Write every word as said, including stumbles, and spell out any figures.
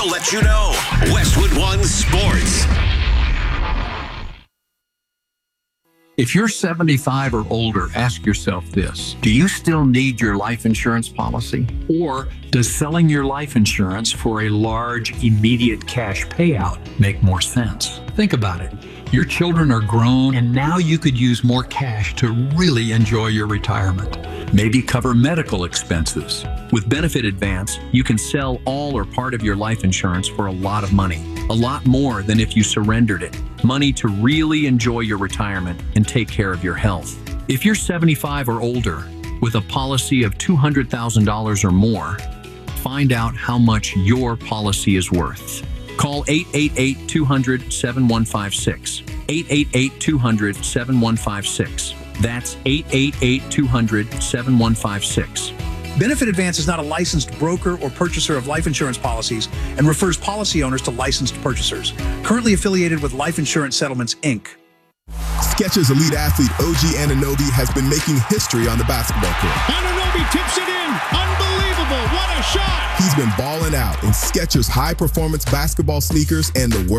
I'll let you know. Westwood One Sports. If you're seventy-five or older, ask yourself this. Do you still need your life insurance policy? Or does selling your life insurance for a large, immediate cash payout make more sense? Think about it. Your children are grown, and now you could use more cash to really enjoy your retirement. Maybe cover medical expenses. With Benefit Advance, you can sell all or part of your life insurance for a lot of money. A lot more than if you surrendered it. Money to really enjoy your retirement and take care of your health. If you're seventy-five or older with a policy of two hundred thousand dollars or more, find out how much your policy is worth. Call eight eight eight, two hundred, seven one five six. eight eight eight, two hundred, seven one five six. That's eight eight eight, two hundred, seven one five six. Benefit Advance is not a licensed broker or purchaser of life insurance policies and refers policy owners to licensed purchasers. Currently affiliated with Life Insurance Settlements, Incorporated. Skechers elite athlete O G Anunoby has been making history on the basketball court. Anunoby tips it in. Unbelievable. What a shot. He's been balling out in Skechers high-performance basketball sneakers and the world.